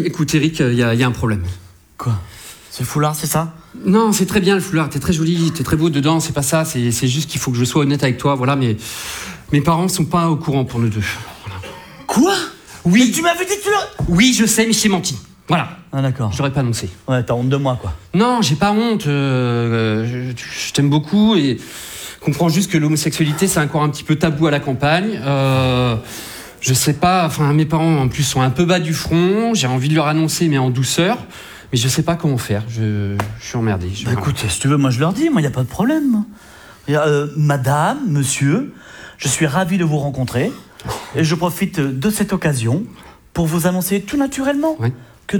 Écoute, Eric, il y a un problème. Quoi? C'est le foulard, c'est ça? Non, c'est très bien le foulard, t'es très joli, t'es très beau dedans, c'est pas ça, c'est juste qu'il faut que je sois honnête avec toi, voilà, mais mes parents sont pas au courant pour nous deux. Voilà. Quoi? Oui. Mais tu m'avais dit que tu l'as... Oui, je sais, mais je t'ai menti. Voilà. Ah d'accord. Je l'aurais pas annoncé. Ouais, t'as honte de moi, quoi. Non, j'ai pas honte, je t'aime beaucoup et comprends juste que l'homosexualité c'est encore un petit peu tabou à la campagne. Je sais pas, enfin mes parents en plus sont un peu bas du front, j'ai envie de leur annoncer mais en douceur. Mais je sais pas comment faire, je suis emmerdé. Bah écoute, si tu veux, moi je leur dis, moi y a pas de problème. Madame, monsieur, je suis ravi de vous rencontrer et je profite de cette occasion pour vous annoncer tout naturellement